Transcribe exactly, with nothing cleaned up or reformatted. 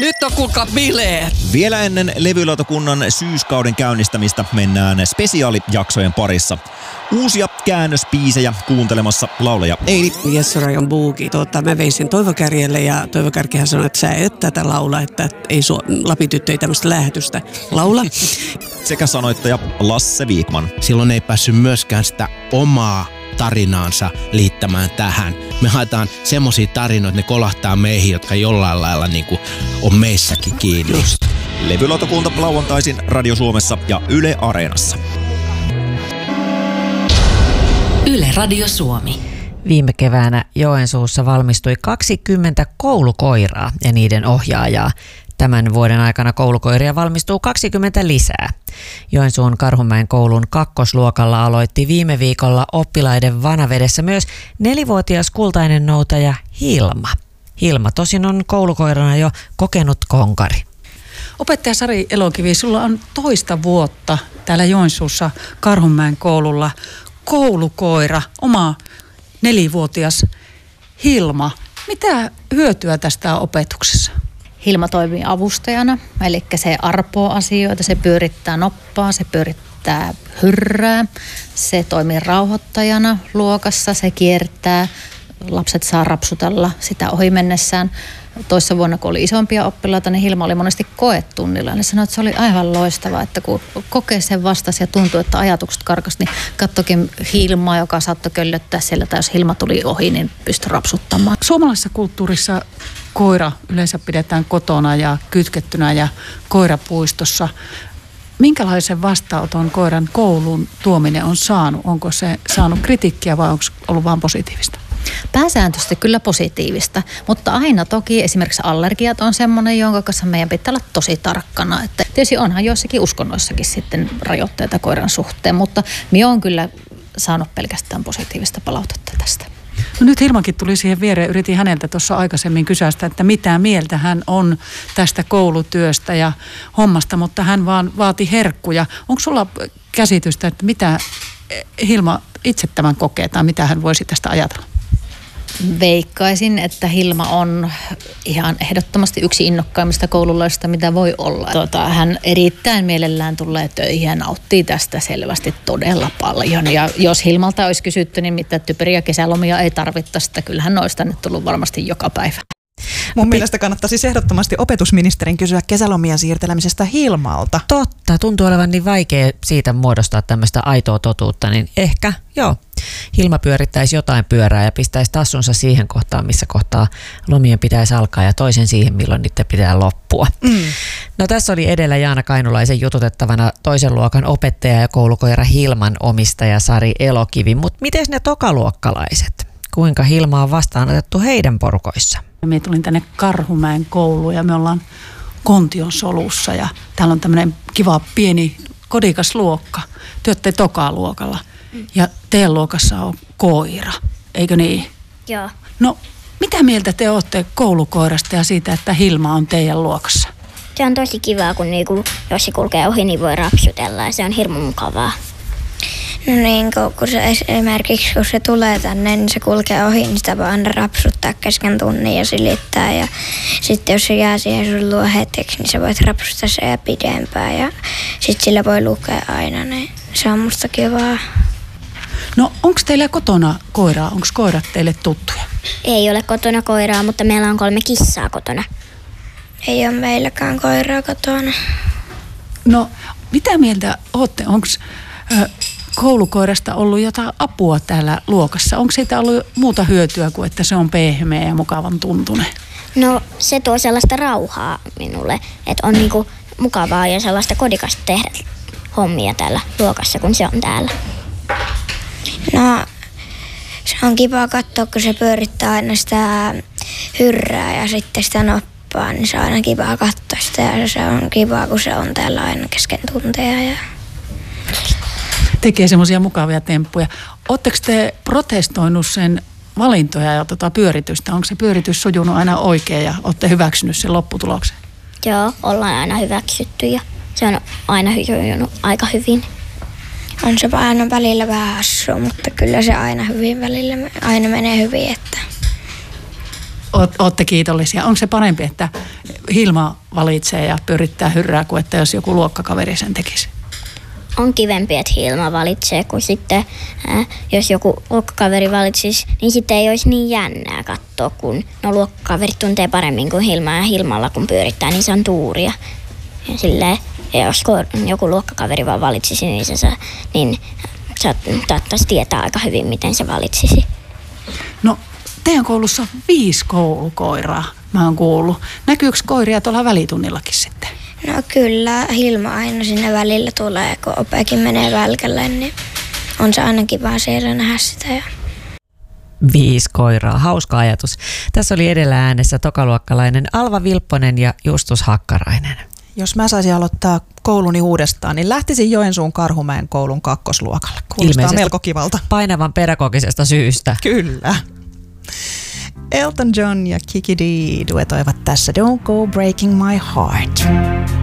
Nyt on kuulkaa bileet. Vielä ennen levylautakunnan syyskauden käynnistämistä mennään spesiaalijaksojen parissa. Uusia käännöspiisejä kuuntelemassa laulaja Eili. Jesse-Rajon Buuki. Tuota, mä vein sen Toivo Kärjelle ja Toivo Kärkihän sanoi, että sä et tätä laula, että ei Su- Lapin tyttö ei tämmöistä lähetystä laula. Sekä sanoittaja Lasse Viikman. Silloin ei päässyt myöskään sitä omaa tarinaansa liittämään tähän. Me haetaan semmosia tarinoita, että ne kolahtaa meihin, jotka jollain lailla niin kuin on meissäkin kiinni. Just. Levylautakunta lauantaisin Radio Suomessa ja Yle Areenassa. Yle Radio Suomi. Viime keväänä Joensuussa valmistui kaksikymmentä koulukoiraa ja niiden ohjaajaa. Tämän vuoden aikana koulukoiria valmistuu kaksikymmentä lisää. Joensuun Karhunmäen koulun kakkosluokalla aloitti viime viikolla oppilaiden vanavedessä myös nelivuotias kultainen noutaja Hilma. Hilma tosin on koulukoirana jo kokenut konkari. Opettaja Sari Elokivi, sulla on toista vuotta täällä Joensuussa Karhunmäen koululla koulukoira, oma nelivuotias Hilma. Mitä hyötyä tästä on opetuksessa? Hilma toimii avustajana, eli se arpoo asioita, se pyörittää noppaa, se pyörittää hyrrää, se toimii rauhoittajana luokassa, se kiertää, lapset saa rapsutella sitä ohi mennessään. Toissa vuonna, kun oli isompia oppilaita, niin Hilma oli monesti koetunnilla. Ne sanoi, että se oli aivan loistavaa, että kun kokee sen vastasi ja tuntui, että ajatukset karkas, niin katsokin Hilmaa, joka saattoi köllöttää siellä, tai jos Hilma tuli ohi, niin pystyi rapsuttamaan. Suomalaisessa kulttuurissa koira yleensä pidetään kotona ja kytkettynä ja koirapuistossa. Minkälaisen vastaanoton koiran kouluun tuominen on saanut? Onko se saanut kritiikkiä vai onko ollut vain positiivista? Pääsääntöisesti kyllä positiivista, mutta aina toki esimerkiksi allergiat on semmoinen, jonka kanssa meidän pitää olla tosi tarkkana. Että tietysti onhan joissakin uskonnoissakin sitten rajoitteita koiran suhteen, mutta minä olen kyllä saanut pelkästään positiivista palautetta tästä. No nyt Hilmakin tuli siihen viereen. Yritin häneltä tuossa aikaisemmin kysästä, että mitä mieltä hän on tästä koulutyöstä ja hommasta, mutta hän vaan vaati herkkuja. Onko sulla käsitystä, että mitä Hilma itse tämän kokee tai mitä hän voisi tästä ajatella? Veikkaisin, että Hilma on ihan ehdottomasti yksi innokkaimmista koululaisista, mitä voi olla. Tota, hän erittäin mielellään tulee töihin ja nauttii tästä selvästi todella paljon. Ja jos Hilmalta olisi kysytty, niin mitä typeriä kesälomia ei tarvittaisi, että kyllähän olisi tänne tullut varmasti joka päivä. Mun mielestä kannattaisi ehdottomasti opetusministerin kysyä kesälomia siirtelemisestä Hilmalta. Totta, tuntuu olevan niin vaikea siitä muodostaa tämmöistä aitoa totuutta, niin ehkä joo. Hilma pyörittäisi jotain pyörää ja pistäisi tassunsa siihen kohtaan, missä kohtaa lomien pitäisi alkaa ja toisen siihen, milloin niiden pitää loppua. Mm. No tässä oli edellä Jaana Kainulaisen jututettavana toisen luokan opettaja ja koulukoira Hilman omistaja Sari Elokivi. Mutta miten ne tokaluokkalaiset? Kuinka Hilma on vastaanotettu heidän porukoissa? Minä tulin tänne Karhumäen kouluun ja me ollaan Kontion solussa ja täällä on tämmöinen kiva pieni kodikas luokka. Te olette tokaluokalla ja teidän luokassa on koira, eikö niin? Joo. No mitä mieltä te olette koulukoirasta ja siitä, että Hilma on teidän luokassa? Se on tosi kivaa, kun niinku, jos se kulkee ohi, niin voi rapsutella ja se on hirmu mukavaa. No niin, kun se esimerkiksi kun se tulee tänne, niin se kulkee ohi, niin sitä voi aina rapsuttaa kesken tunnin ja silittää. Ja sitten jos se jää siihen sun luo hetkeksi, niin sä voit rapsuttaa sen pidempään ja sitten sillä voi lukea aina, niin se on musta kivaa. No onko teillä kotona koiraa? Onko koirat teille tuttuja? Ei ole kotona koiraa, mutta meillä on kolme kissaa kotona. Ei ole meilläkään koiraa kotona. No mitä mieltä ootte? Onko koulukoirasta ollut jotain apua täällä luokassa? Onko siitä ollut muuta hyötyä kuin, että se on pehmeä ja mukavan tuntunen? No se tuo sellaista rauhaa minulle, että on niinku mukavaa ja sellaista kodikasta tehdä hommia täällä luokassa, kun se on täällä. No se on kiva katsoa, kun se pyörittää aina sitä hyrrää ja sitten sitä noppaa, niin se on aina kiva katsoa sitä ja se on kiva, kun se on täällä aina kesken tunteja ja tekee semmoisia mukavia temppuja. Oletteko te protestoinut sen valintoja ja tota pyöritystä? Onko se pyöritys sujunut aina oikein ja olette hyväksynyt sen lopputuloksen? Joo, ollaan aina hyväksytty ja se on aina sujunut aika hyvin. On se aina välillä vähän hassua, mutta kyllä se aina hyvin välillä aina menee hyvin. Että Olette kiitollisia. Onko se parempi, että Hilma valitsee ja pyörittää hyrrää, kuin että jos joku luokkakaveri sen tekisi? On kivempi, että Hilma valitsee, kun sitten äh, jos joku luokkakaveri valitsisi, niin sitten ei olisi niin jännää katsoa, kun no luokkakaverit tuntee paremmin kuin Hilma ja Hilmalla kun pyörittää, niin se on tuuria. Ja, silleen, ja jos joku luokkakaveri vaan valitsisi, niin se, niin saattaisi tietää aika hyvin, miten se valitsisi. No, teidän koulussa on viisi koulukoiraa, mä oon kuullut. Näkyykö koiria tuolla välitunnillakin sitten? No kyllä, Hilma aina sinne välillä tulee, kun opekin menee välkälle, niin on se ainakin vaan siellä nähdä sitä. Ja... Viisi koiraa, hauska ajatus. Tässä oli edellä äänessä tokaluokkalainen Alva Vilpponen ja Justus Hakkarainen. Jos mä saisin aloittaa kouluni uudestaan, niin lähtisin Joensuun Karhumäen koulun kakkosluokalle. Kuulostaa ilmeisesti melko kivalta. Painavan pedagogisesta syystä. Kyllä. Elton John ja Kiki Dee duetoivat tässä Don't Go Breaking My Heart.